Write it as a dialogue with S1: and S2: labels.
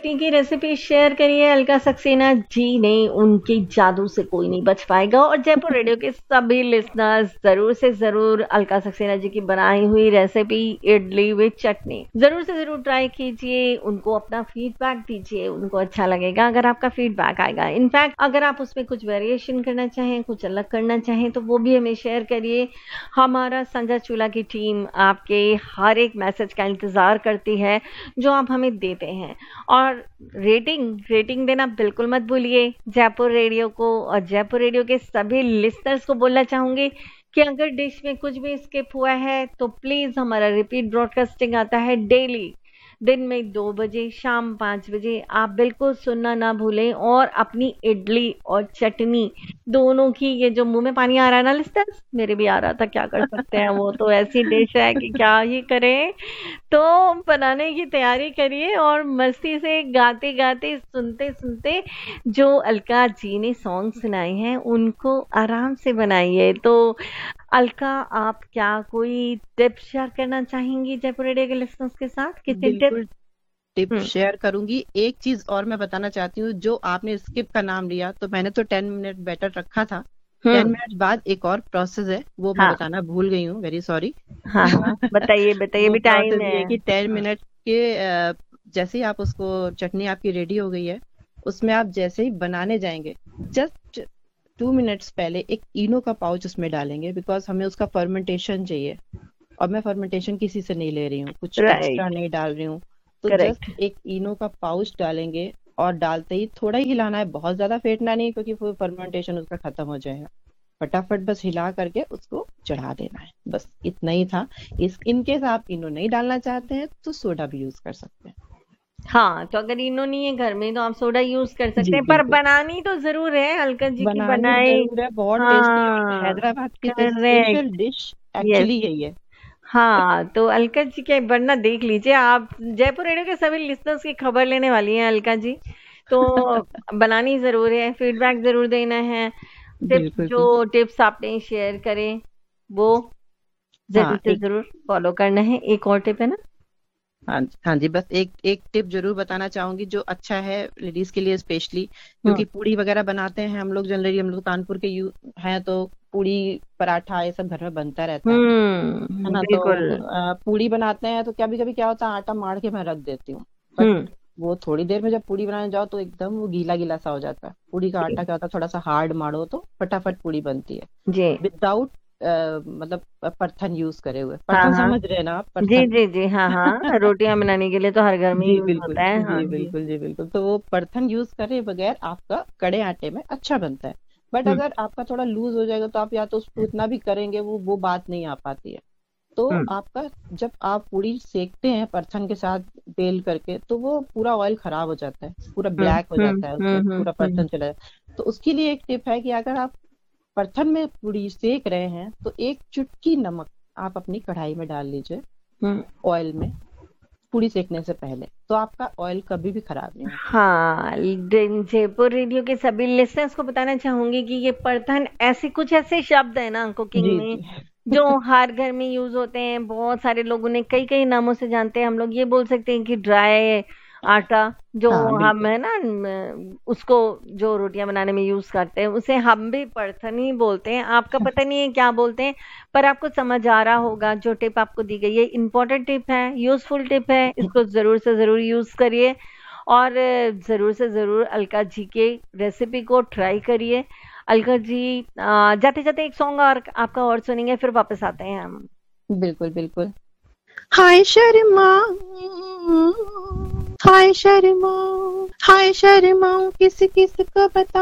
S1: चटनी की recipe share करिए अलका सक्सेना जी ने। उनके जादू से कोई नहीं बच पाएगा। और जयपुर रेडियो के सभी लिसनर्स जरूर से जरूर अलका सक्सेना जी की बनाई हुई रेसिपी इडली विद चटनी जरूर से जरूर ट्राई कीजिए। उनको अपना फीडबैक दीजिए, उनको अच्छा लगेगा अगर आपका फीडबैक आएगा। इनफैक्ट अगर आप उसमें कुछ वेरिएशन करना चाहें, कुछ अलग करना चाहें तो वो भी हमें शेयर करिए। हमारा संजा चूल्हा की टीम आपके हर एक मैसेज का इंतजार करती है जो आप हमें देते हैं। और रेटिंग देना बिल्कुल मत भूलिए जयपुर रेडियो को। और जयपुर रेडियो के सभी लिसनर्स को बोलना चाहूंगी कि अगर डिश में कुछ भी स्किप हुआ है तो प्लीज हमारा रिपीट ब्रॉडकास्टिंग आता है डेली दिन में 2 बजे, शाम 5 बजे। आप बिल्कुल सुनना ना भूलें। और अपनी इडली और चटनी दोनों की, ये जो मुंह में पानी आ रहा है ना लिस्टर्स, मेरे भी आ रहा था, क्या कर सकते हैं, वो तो ऐसी डिश है कि क्या ही करें। तो बनाने की तैयारी करिए और मस्ती से गाते गाते सुनते सुनते जो अलका जी ने सॉन्ग सुनाए हैं उनको आराम से बनाइए। तो अलका, आप क्या कोई टिप शेयर करना चाहेंगी जयपुर रेडियो के लिसनर्स के साथ? किसी टिप?
S2: बिल्कुल टिप शेयर करूंगी। एक चीज और मैं बताना चाहती हूँ, जो आपने स्किप का नाम लिया तो मैंने तो 10 मिनट बेटर रखा था। 10 मिनट बाद एक और प्रोसेस है, वो मैं बताना भूल गई हूँ, वेरी सॉरी।
S1: हाँ बताइए बताइए भी, टाइम है
S2: कि 10 मिनट के जैसे ही आप उसको, चटनी आपकी रेडी हो गई है, उसमें आप जैसे ही बनाने जाएंगे जस्ट 2 मिनट्स पहले एक इनो का पाउच उसमें डालेंगे, बिकॉज हमें उसका फर्मेंटेशन चाहिए। और मैं फर्मेंटेशन किसी से नहीं ले रही हूँ, कुछ एक्स्ट्रा नहीं डाल रही हूँ। तो जस्ट एक इनो का पाउच डालेंगे और डालते ही थोड़ा ही हिलाना है, बहुत ज्यादा फेंटना नहीं क्योंकि वो फर्मेंटेशन उसका खत्म हो जाएगा। फटाफट बस हिला करके उसको चढ़ा देना है, बस इतना ही था। इनकेस आप इनो नहीं डालना चाहते हैं तो सोडा भी यूज कर सकते हैं।
S1: हाँ, तो अगर इनो नहीं है घर में तो आप सोडा यूज कर सकते हैं, पर बनानी तो जरूर है अलका जी की बनाई।
S2: जरूर है, बहुत टेस्टी। हैदराबाद की स्पेशल डिश एक्चुअली यही है।
S1: हाँ, तो अलका जी के बनना देख लीजिए आप। जयपुर रेडियो के सभी लिसनर्स की खबर लेने वाली हैं अलका जी, तो बनानी जरूर है, फीडबैक जरूर देना है। जो टिप्स आपने शेयर करें वो जरूर से जरूर फॉलो करना है। एक और टिप है ना?
S2: हाँ जी, बस एक टिप जरूर बताना चाहूंगी जो अच्छा है लेडीज के लिए स्पेशली, क्योंकि पूड़ी वगैरह बनाते हैं हम लोग जनरली, हम लोग कानपुर के हैं तो पूड़ी पराठा ये सब घर में बनता रहता है ना। तो पूड़ी बनाते हैं तो कभी कभी क्या होता है, आटा मार के मैं रख देती हूँ, बट वो थोड़ी देर में जब पूड़ी बनाने जाओ तो एकदम वो गीला गीला सा हो जाता है। पूड़ी का आटा क्या होता है, थोड़ा सा हार्ड मारो तो फटाफट पूड़ी बनती है विदाउट मतलब परथन यूज करे हुए। परथन समझ रहे हैं ना आप?
S1: परथन। जी हाँ रोटियां बनाने के लिए तो हर घर में यूज होता है। हाँ,
S2: बिल्कुल। तो वो परथन यूज करे बगैर आपका कड़े आटे में अच्छा बनता है। बट अगर आपका थोड़ा लूज हो जाएगा तो आप या तो उसको इतना भी करेंगे वो बात नहीं आ पाती है। तो आपका जब आप पूरी सेकते हैं परथन के साथ बेल करके तो वो पूरा ऑयल खराब हो जाता है, पूरा ब्लैक हो जाता है, उसमें पूरा परथन चला जाता है। तो उसके लिए एक टिप है कि अगर आप परथन में पूरी सेक रहे हैं तो एक चुटकी नमक आप अपनी कढ़ाई में डाल लीजिए ऑयल में पूरी सेकने से पहले, तो आपका ऑयल कभी भी खराब नहीं होगा।
S1: हाँ, जयपुर रेडियो के सभी लिसनर्स को बताना चाहूंगी कि ये परथन कुछ ऐसे शब्द है ना कुकिंग में जो हर घर में यूज होते हैं। बहुत सारे लोग उन्हें कई कई नामों से जानते हैं। हम लोग ये बोल सकते हैं कि ड्राई आटा जो हम है ना उसको जो रोटियां बनाने में यूज करते हैं उसे हम भी परथन ही बोलते हैं। आपका पता नहीं है क्या बोलते हैं, पर आपको समझ आ रहा होगा। जो टिप आपको दी गई है इंपॉर्टेंट टिप है, यूजफुल टिप है, इसको जरूर से जरूर यूज करिए और जरूर से जरूर अलका जी के रेसिपी को ट्राई करिए। अलका जी जाते जाते एक सॉन्ग और आपका और सुनेंगे, फिर वापस आते हैं हम।
S2: बिल्कुल। हाय शर्मा किस किस को बता